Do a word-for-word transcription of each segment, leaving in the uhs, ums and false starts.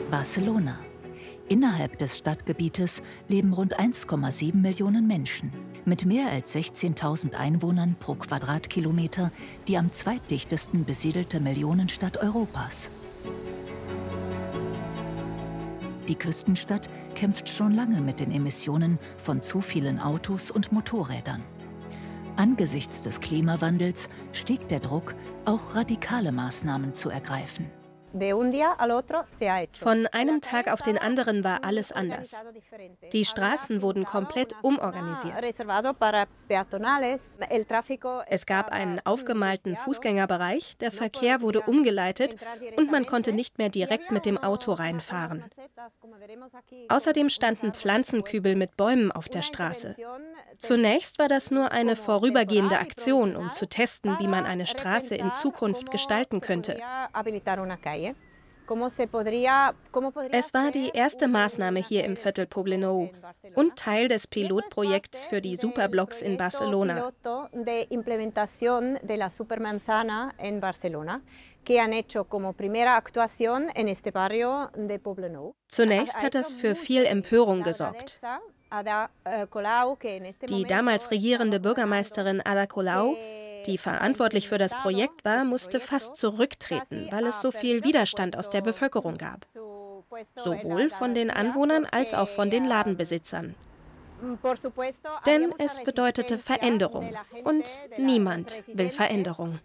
Barcelona. Innerhalb des Stadtgebietes leben rund eins Komma sieben Millionen Menschen mit mehr als sechzehntausend Einwohnern pro Quadratkilometer, die am zweitdichtesten besiedelte Millionenstadt Europas. Die Küstenstadt kämpft schon lange mit den Emissionen von zu vielen Autos und Motorrädern. Angesichts des Klimawandels stieg der Druck, auch radikale Maßnahmen zu ergreifen. Von einem Tag auf den anderen war alles anders. Die Straßen wurden komplett umorganisiert. Es gab einen aufgemalten Fußgängerbereich, der Verkehr wurde umgeleitet und man konnte nicht mehr direkt mit dem Auto reinfahren. Außerdem standen Pflanzenkübel mit Bäumen auf der Straße. Zunächst war das nur eine vorübergehende Aktion, um zu testen, wie man eine Straße in Zukunft gestalten könnte. Es war die erste Maßnahme hier im Viertel Poblenou und Teil des Pilotprojekts für die Superblocks in Barcelona. Zunächst hat das für viel Empörung gesorgt. Die damals regierende Bürgermeisterin Ada Colau, die verantwortlich für das Projekt war, musste fast zurücktreten, weil es so viel Widerstand aus der Bevölkerung gab. Sowohl von den Anwohnern als auch von den Ladenbesitzern. Denn es bedeutete Veränderung und niemand will Veränderung.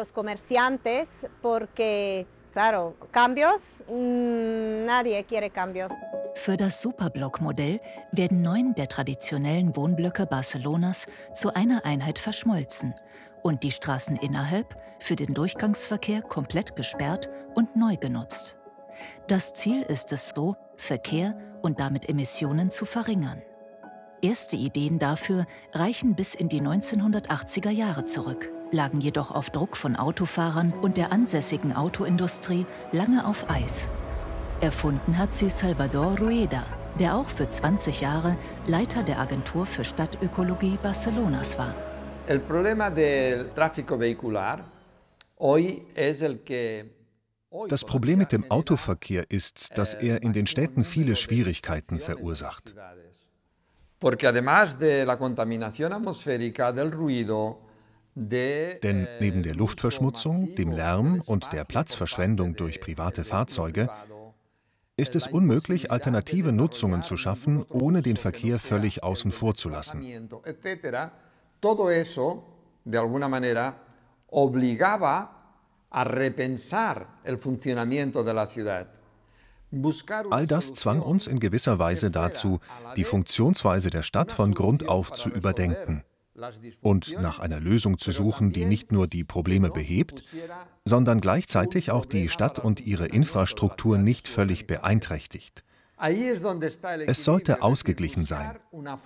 Für das Superblock-Modell werden neun der traditionellen Wohnblöcke Barcelonas zu einer Einheit verschmolzen und die Straßen innerhalb für den Durchgangsverkehr komplett gesperrt und neu genutzt. Das Ziel ist es so, Verkehr und damit Emissionen zu verringern. Erste Ideen dafür reichen bis in die neunzehnhundertachtziger Jahre zurück, lagen jedoch auf Druck von Autofahrern und der ansässigen Autoindustrie lange auf Eis. Erfunden hat sie Salvador Rueda, der auch für zwanzig Jahre Leiter der Agentur für Stadtökologie Barcelonas war. El problema del tráfico vehicular hoy es el que Das Problem mit dem Autoverkehr ist, dass er in den Städten viele Schwierigkeiten verursacht. Denn neben der Luftverschmutzung, dem Lärm und der Platzverschwendung durch private Fahrzeuge ist es unmöglich, alternative Nutzungen zu schaffen, ohne den Verkehr völlig außen vor zu lassen. Todo eso, de alguna manera, obligaba a repensar el funcionamiento de la ciudad. All das zwang uns in gewisser Weise dazu, die Funktionsweise der Stadt von Grund auf zu überdenken und nach einer Lösung zu suchen, die nicht nur die Probleme behebt, sondern gleichzeitig auch die Stadt und ihre Infrastruktur nicht völlig beeinträchtigt. Es sollte ausgeglichen sein.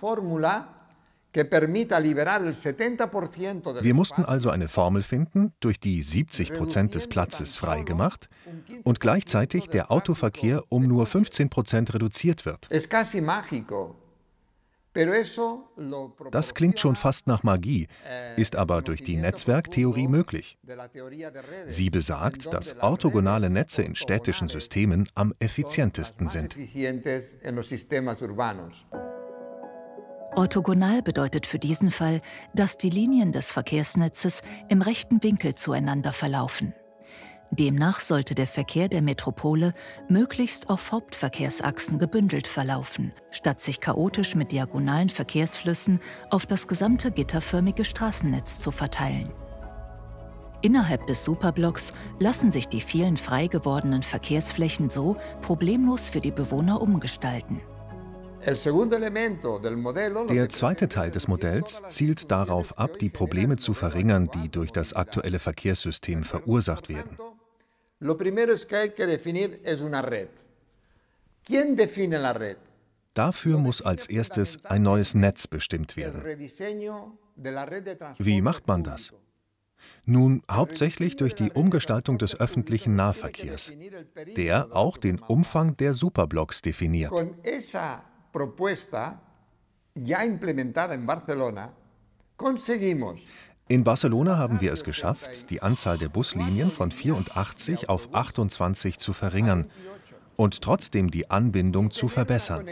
Wir mussten also eine Formel finden, durch die siebzig Prozent des Platzes freigemacht und gleichzeitig der Autoverkehr um nur fünfzehn Prozent reduziert wird. Das klingt schon fast nach Magie, ist aber durch die Netzwerktheorie möglich. Sie besagt, dass orthogonale Netze in städtischen Systemen am effizientesten sind. Orthogonal bedeutet für diesen Fall, dass die Linien des Verkehrsnetzes im rechten Winkel zueinander verlaufen. Demnach sollte der Verkehr der Metropole möglichst auf Hauptverkehrsachsen gebündelt verlaufen, statt sich chaotisch mit diagonalen Verkehrsflüssen auf das gesamte gitterförmige Straßennetz zu verteilen. Innerhalb des Superblocks lassen sich die vielen frei gewordenen Verkehrsflächen so problemlos für die Bewohner umgestalten. Der zweite Teil des Modells zielt darauf ab, die Probleme zu verringern, die durch das aktuelle Verkehrssystem verursacht werden. Dafür muss als erstes ein neues Netz bestimmt werden. Wie macht man das? Nun, hauptsächlich durch die Umgestaltung des öffentlichen Nahverkehrs, der auch den Umfang der Superblocks definiert. In Barcelona haben wir es geschafft, die Anzahl der Buslinien von vierundachtzig auf achtundzwanzig zu verringern und trotzdem die Anbindung zu verbessern.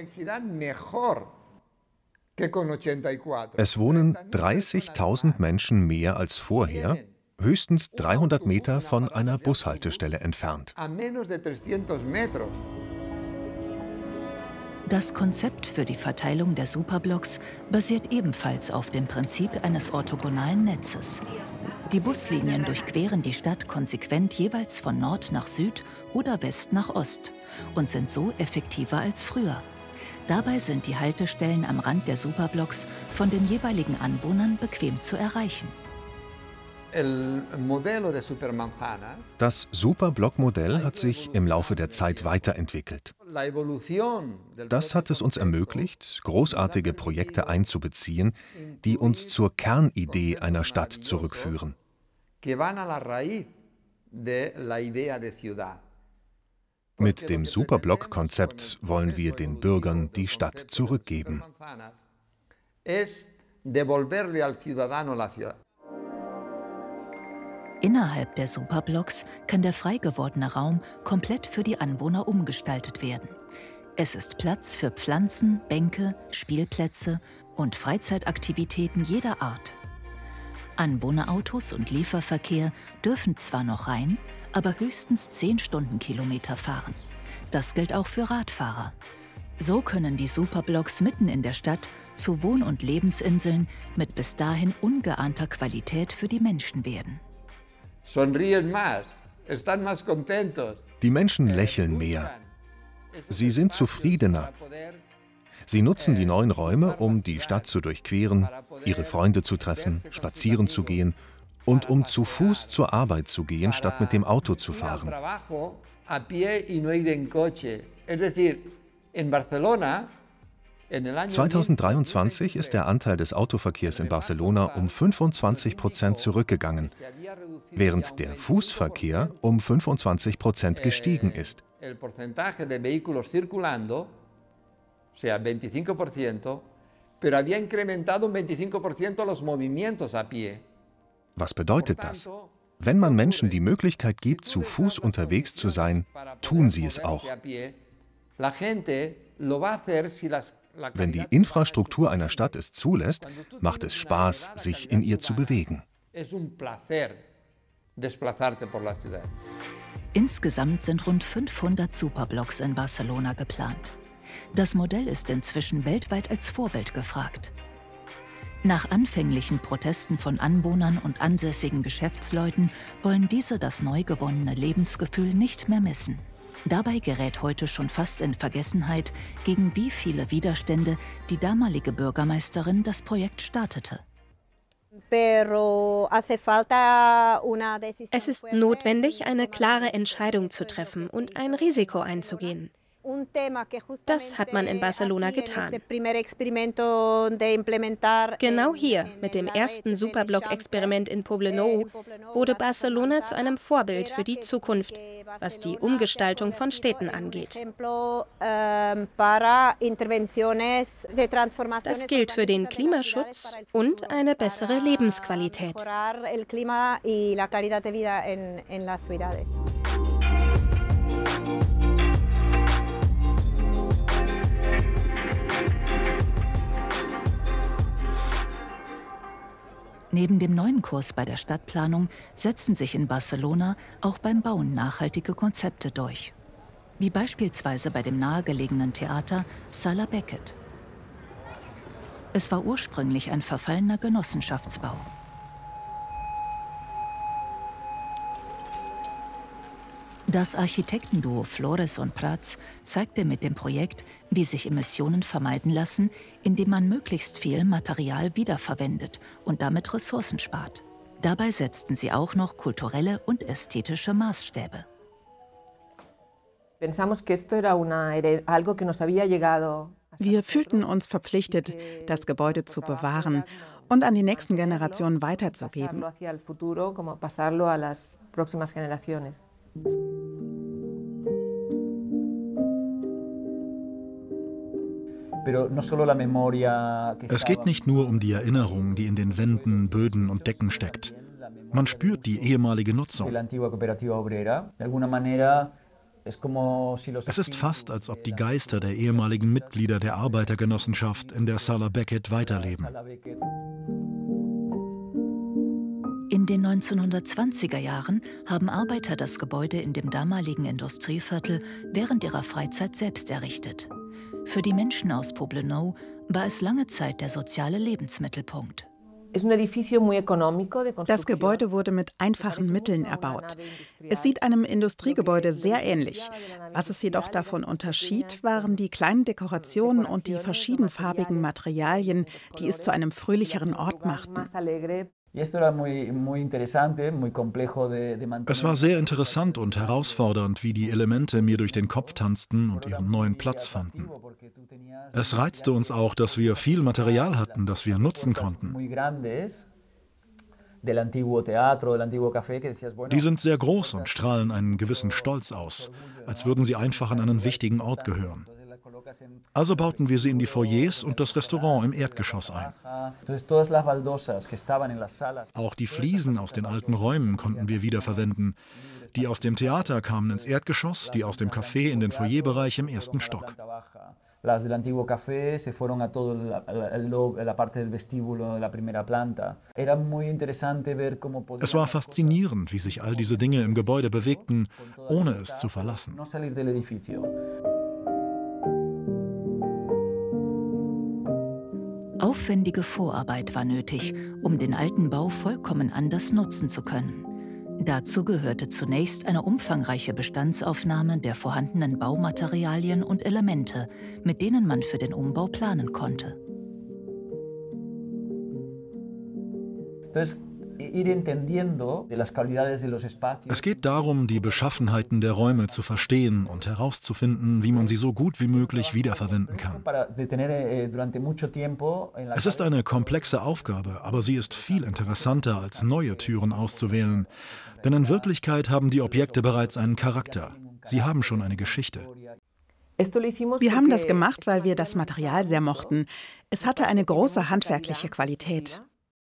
Es wohnen dreißigtausend Menschen mehr als vorher, höchstens dreihundert Meter von einer Bushaltestelle entfernt. Das Konzept für die Verteilung der Superblocks basiert ebenfalls auf dem Prinzip eines orthogonalen Netzes. Die Buslinien durchqueren die Stadt konsequent jeweils von Nord nach Süd oder West nach Ost und sind so effektiver als früher. Dabei sind die Haltestellen am Rand der Superblocks von den jeweiligen Anwohnern bequem zu erreichen. Das Superblock-Modell hat sich im Laufe der Zeit weiterentwickelt. Das hat es uns ermöglicht, großartige Projekte einzubeziehen, die uns zur Kernidee einer Stadt zurückführen. Mit dem Superblock-Konzept wollen wir den Bürgern die Stadt zurückgeben. Innerhalb der Superblocks kann der frei gewordene Raum komplett für die Anwohner umgestaltet werden. Es ist Platz für Pflanzen, Bänke, Spielplätze und Freizeitaktivitäten jeder Art. Anwohnerautos und Lieferverkehr dürfen zwar noch rein, aber höchstens zehn Stundenkilometer fahren. Das gilt auch für Radfahrer. So können die Superblocks mitten in der Stadt zu Wohn- und Lebensinseln mit bis dahin ungeahnter Qualität für die Menschen werden. Die Menschen lächeln mehr. Sie sind zufriedener. Sie nutzen die neuen Räume, um die Stadt zu durchqueren, ihre Freunde zu treffen, spazieren zu gehen und um zu Fuß zur Arbeit zu gehen, statt mit dem Auto zu fahren. zweitausenddreiundzwanzig ist der Anteil des Autoverkehrs in Barcelona um fünfundzwanzig Prozent zurückgegangen, während der Fußverkehr um fünfundzwanzig Prozent gestiegen ist. Was bedeutet das? Wenn man Menschen die Möglichkeit gibt, zu Fuß unterwegs zu sein, tun sie es auch. Wenn die Infrastruktur einer Stadt es zulässt, macht es Spaß, sich in ihr zu bewegen. Insgesamt sind rund fünfhundert Superblocks in Barcelona geplant. Das Modell ist inzwischen weltweit als Vorbild gefragt. Nach anfänglichen Protesten von Anwohnern und ansässigen Geschäftsleuten wollen diese das neu gewonnene Lebensgefühl nicht mehr missen. Dabei gerät heute schon fast in Vergessenheit, gegen wie viele Widerstände die damalige Bürgermeisterin das Projekt startete. Es ist notwendig, eine klare Entscheidung zu treffen und ein Risiko einzugehen. Das hat man in Barcelona getan. Genau hier, mit dem ersten Superblock-Experiment in Poblenou, wurde Barcelona zu einem Vorbild für die Zukunft, was die Umgestaltung von Städten angeht. Das gilt für den Klimaschutz und eine bessere Lebensqualität. Neben dem neuen Kurs bei der Stadtplanung setzen sich in Barcelona auch beim Bauen nachhaltige Konzepte durch. Wie beispielsweise bei dem nahegelegenen Theater Sala Beckett. Es war ursprünglich ein verfallener Genossenschaftsbau. Das Architektenduo Flores und Prats zeigte mit dem Projekt, wie sich Emissionen vermeiden lassen, indem man möglichst viel Material wiederverwendet und damit Ressourcen spart. Dabei setzten sie auch noch kulturelle und ästhetische Maßstäbe. Wir fühlten uns verpflichtet, das Gebäude zu bewahren und an die nächsten Generationen weiterzugeben. Es geht nicht nur um die Erinnerung, die in den Wänden, Böden und Decken steckt. Man spürt die ehemalige Nutzung. Es ist fast, als ob die Geister der ehemaligen Mitglieder der Arbeitergenossenschaft in der Sala Beckett weiterleben. In den neunzehnhundertzwanziger Jahren haben Arbeiter das Gebäude in dem damaligen Industrieviertel während ihrer Freizeit selbst errichtet. Für die Menschen aus Poblenou war es lange Zeit der soziale Lebensmittelpunkt. Das Gebäude wurde mit einfachen Mitteln erbaut. Es sieht einem Industriegebäude sehr ähnlich. Was es jedoch davon unterschied, waren die kleinen Dekorationen und die verschiedenfarbigen Materialien, die es zu einem fröhlicheren Ort machten. Es war sehr interessant und herausfordernd, wie die Elemente mir durch den Kopf tanzten und ihren neuen Platz fanden. Es reizte uns auch, dass wir viel Material hatten, das wir nutzen konnten. Die sind sehr groß und strahlen einen gewissen Stolz aus, als würden sie einfach an einen wichtigen Ort gehören. Also bauten wir sie in die Foyers und das Restaurant im Erdgeschoss ein. Auch die Fliesen aus den alten Räumen konnten wir wiederverwenden. Die aus dem Theater kamen ins Erdgeschoss, die aus dem Café in den Foyerbereich im ersten Stock. Es war faszinierend, wie sich all diese Dinge im Gebäude bewegten, ohne es zu verlassen. Aufwendige Vorarbeit war nötig, um den alten Bau vollkommen anders nutzen zu können. Dazu gehörte zunächst eine umfangreiche Bestandsaufnahme der vorhandenen Baumaterialien und Elemente, mit denen man für den Umbau planen konnte. Es geht darum, die Beschaffenheiten der Räume zu verstehen und herauszufinden, wie man sie so gut wie möglich wiederverwenden kann. Es ist eine komplexe Aufgabe, aber sie ist viel interessanter, als neue Türen auszuwählen. Denn in Wirklichkeit haben die Objekte bereits einen Charakter. Sie haben schon eine Geschichte. Wir haben das gemacht, weil wir das Material sehr mochten. Es hatte eine große handwerkliche Qualität.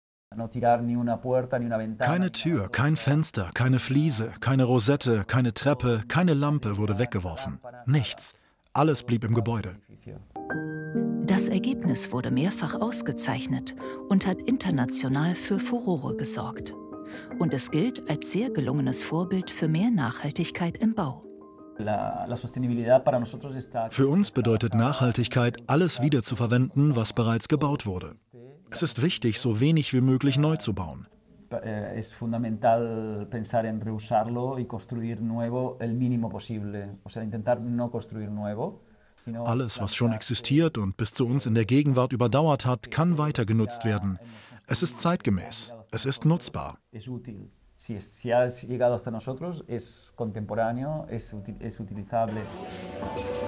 Keine Tür, kein Fenster, keine Fliese, keine Rosette, keine Treppe, keine Lampe wurde weggeworfen. Nichts. Alles blieb im Gebäude. Das Ergebnis wurde mehrfach ausgezeichnet und hat international für Furore gesorgt. Und es gilt als sehr gelungenes Vorbild für mehr Nachhaltigkeit im Bau. Für uns bedeutet Nachhaltigkeit, alles wiederzuverwenden, was bereits gebaut wurde. Es ist wichtig, so wenig wie möglich neu zu bauen. Alles, was schon existiert und bis zu uns in der Gegenwart überdauert hat, kann weiter genutzt werden. Es ist zeitgemäß. Es ist nutzbar. Si ha llegado hasta nosotros, es contemporáneo, es utilizable.